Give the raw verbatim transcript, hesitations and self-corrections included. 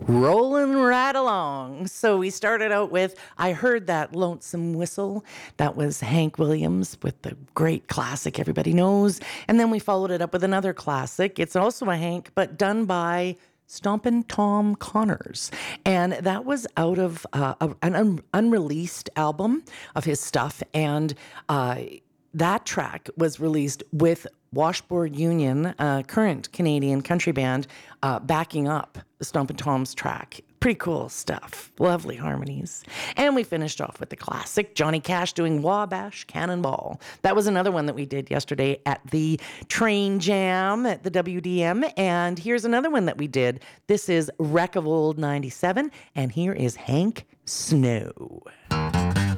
Rolling right along. So we started out with I Heard That Lonesome Whistle. That was Hank Williams with the great classic everybody knows. And then we followed it up with another classic. It's also a Hank, but done by Stompin' Tom Connors. And that was out of uh, a, an un- unreleased album of his stuff. And uh, that track was released with Washboard Union, a current Canadian country band, uh, backing up Stompin' Tom's track. Pretty cool stuff. Lovely harmonies. And we finished off with the classic, Johnny Cash doing Wabash Cannonball. That was another one that we did yesterday at the Train Jam at the W D M. And here's another one that we did. This is Wreck of Old ninety-seven. And here is Hank Snow.